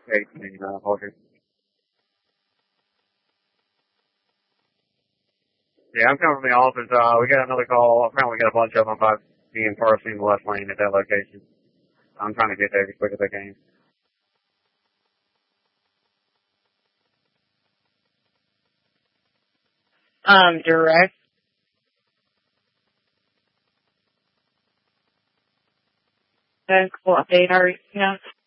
18, Holger. Yeah, I'm coming from the office. We got another call. Apparently we got a bunch of them by being partially in the left lane at that location. I'm trying to get there as quick as I can. Direct. Cool update, are you? Yeah.